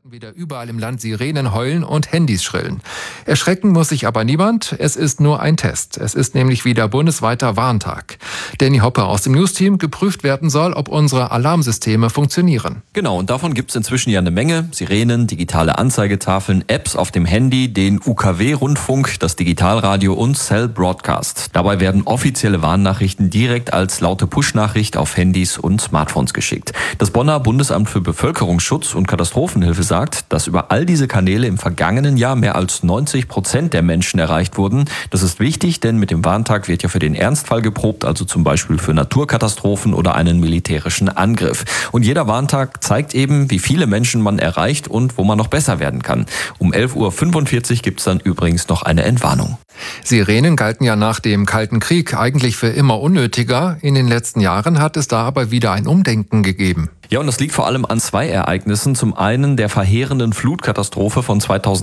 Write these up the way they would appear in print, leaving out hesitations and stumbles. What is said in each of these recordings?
Wieder überall im Land Sirenen heulen und Handys schrillen. Erschrecken muss sich aber niemand, es ist nur ein Test. Es ist nämlich wieder bundesweiter Warntag. Danny Hoppe aus dem News-Team, geprüft werden soll, ob unsere Alarmsysteme funktionieren. Genau, und davon gibt es inzwischen ja eine Menge. Sirenen, digitale Anzeigetafeln, Apps auf dem Handy, den UKW-Rundfunk, das Digitalradio und Cell Broadcast. Dabei werden offizielle Warnnachrichten direkt als laute Push-Nachricht auf Handys und Smartphones geschickt. Das Bonner Bundesamt für Bevölkerungsschutz und Katastrophenhilfe sagt, dass über all diese Kanäle im vergangenen Jahr mehr als 90% der Menschen erreicht wurden. Das ist wichtig, denn mit dem Warntag wird ja für den Ernstfall geprobt, also zum Beispiel für Naturkatastrophen oder einen militärischen Angriff. Und jeder Warntag zeigt eben, wie viele Menschen man erreicht und wo man noch besser werden kann. Um 11.45 Uhr gibt es dann übrigens noch eine Entwarnung. Sirenen galten ja nach dem Kalten Krieg eigentlich für immer unnötiger. In den letzten Jahren hat es da aber wieder ein Umdenken gegeben. Ja, und das liegt vor allem an zwei Ereignissen. Zum einen der verheerenden Flutkatastrophe von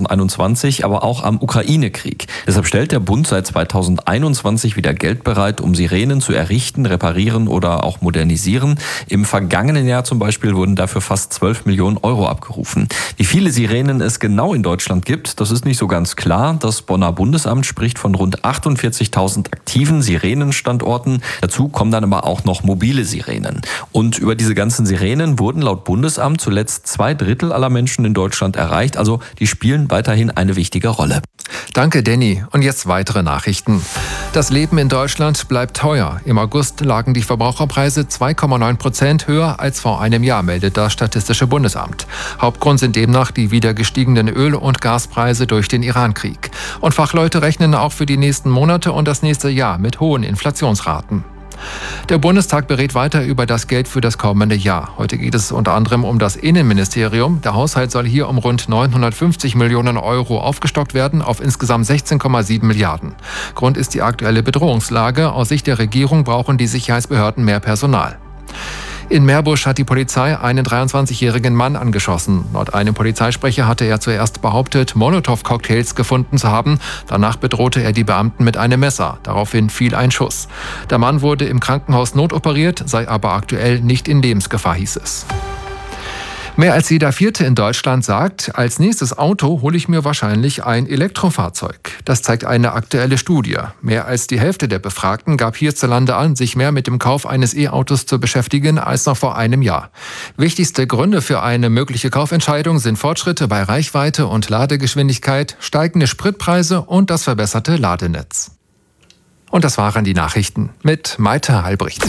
2021, aber auch am Ukraine-Krieg. Deshalb stellt der Bund seit 2021 wieder Geld bereit, um Sirenen zu errichten, reparieren oder auch modernisieren. Im vergangenen Jahr zum Beispiel wurden dafür fast 12 Millionen Euro abgerufen. Wie viele Sirenen es genau in Deutschland gibt, das ist nicht so ganz klar. Das Bonner Bundesamt spricht von rund 48.000 aktiven Sirenenstandorten. Dazu kommen dann aber auch noch mobile Sirenen. Und über diese ganzen Sirenen wurden laut Bundesamt zuletzt 2/3 aller Menschen in Deutschland erreicht. Also die spielen weiterhin eine wichtige Rolle. Danke, Danny. Und jetzt weitere Nachrichten. Das Leben in Deutschland bleibt teuer. Im August lagen die Verbraucherpreise 2,9% höher als vor einem Jahr, meldet das Statistische Bundesamt. Hauptgrund sind demnach die wieder gestiegenen Öl- und Gaspreise durch den Irankrieg. Und Fachleute rechnen auch für die nächsten Monate und das nächste Jahr mit hohen Inflationsraten. Der Bundestag berät weiter über das Geld für das kommende Jahr. Heute geht es unter anderem um das Innenministerium. Der Haushalt soll hier um rund 950 Millionen Euro aufgestockt werden auf insgesamt 16,7 Milliarden. Grund ist die aktuelle Bedrohungslage. Aus Sicht der Regierung brauchen die Sicherheitsbehörden mehr Personal. In Meerbusch hat die Polizei einen 23-jährigen Mann angeschossen. Laut einem Polizeisprecher hatte er zuerst behauptet, Molotow-Cocktails gefunden zu haben. Danach bedrohte er die Beamten mit einem Messer. Daraufhin fiel ein Schuss. Der Mann wurde im Krankenhaus notoperiert, sei aber aktuell nicht in Lebensgefahr, hieß es. Mehr als jeder Vierte in Deutschland sagt, als nächstes Auto hole ich mir wahrscheinlich ein Elektrofahrzeug. Das zeigt eine aktuelle Studie. Mehr als die Hälfte der Befragten gab hierzulande an, sich mehr mit dem Kauf eines E-Autos zu beschäftigen als noch vor einem Jahr. Wichtigste Gründe für eine mögliche Kaufentscheidung sind Fortschritte bei Reichweite und Ladegeschwindigkeit, steigende Spritpreise und das verbesserte Ladenetz. Und das waren die Nachrichten mit Maite Halbricht.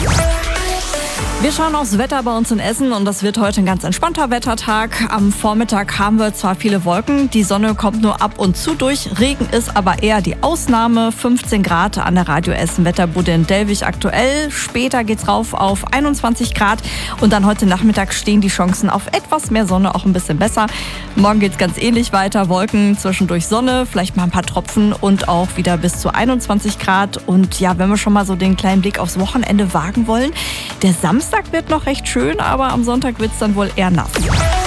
Wir schauen aufs Wetter bei uns in Essen und das wird heute ein ganz entspannter Wettertag. Am Vormittag haben wir zwar viele Wolken, die Sonne kommt nur ab und zu durch. Regen ist aber eher die Ausnahme. 15 Grad an der Radio Essen Wetterbude in Dellwig aktuell. Später geht's rauf auf 21 Grad und dann heute Nachmittag stehen die Chancen auf etwas mehr Sonne auch ein bisschen besser. Morgen geht's ganz ähnlich weiter. Wolken, zwischendurch Sonne, vielleicht mal ein paar Tropfen und auch wieder bis zu 21 Grad. Und ja, wenn wir schon mal so den kleinen Blick aufs Wochenende wagen wollen, der Samstag wird noch recht schön, aber am Sonntag wird es dann wohl eher nass.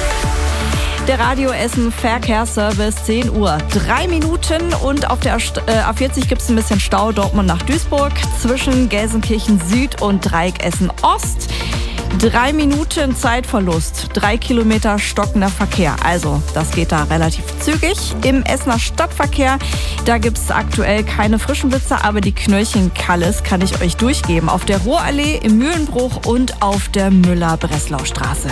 Der Radio Essen Verkehrsservice, 10 Uhr, 3 Minuten und auf der A40 gibt es ein bisschen Stau Dortmund nach Duisburg zwischen Gelsenkirchen Süd und Dreieck Essen Ost. 3 Minuten Zeitverlust, 3 Kilometer stockender Verkehr. Also das geht da relativ zügig. Im Essener Stadtverkehr, da gibt es aktuell keine frischen Blitzer, aber die Knöllchen-Kalles kann ich euch durchgeben. Auf der Ruhrallee, im Mühlenbruch und auf der Müller-Breslau-Straße.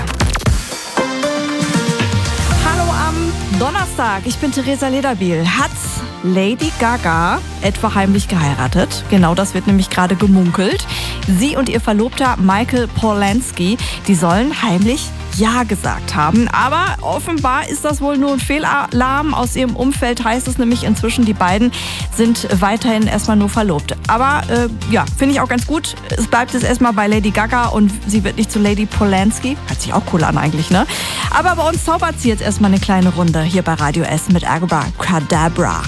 Hallo am Donnerstag, ich bin Theresa Lederbiel. Hat Lady Gaga etwa heimlich geheiratet? Genau, das wird nämlich gerade gemunkelt. Sie und ihr Verlobter Michael Polansky, die sollen heimlich Ja gesagt haben. Aber offenbar ist das wohl nur ein Fehlalarm. Aus ihrem Umfeld heißt es nämlich inzwischen, die beiden sind weiterhin erstmal nur verlobt. Aber ja, finde ich auch ganz gut. Es bleibt jetzt erstmal bei Lady Gaga und sie wird nicht zu Lady Polansky. Hört sich auch cool an eigentlich, ne? Aber bei uns zaubert sie jetzt erstmal eine kleine Runde hier bei Radio Essen mit Abracadabra.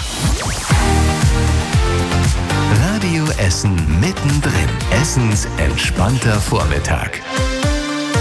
Radio Essen mittendrin. Essens entspannter Vormittag.